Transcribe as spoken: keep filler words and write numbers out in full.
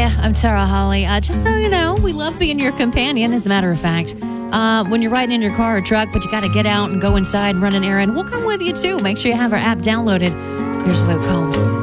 Hi, I'm Tara Holly. Uh, just so you know, we love being your companion, as a matter of fact. Uh, when you're riding in your car or truck, but you got to get out and go inside and run an errand, we'll come with you too. Make sure you have our app downloaded. Here's Luke Combs.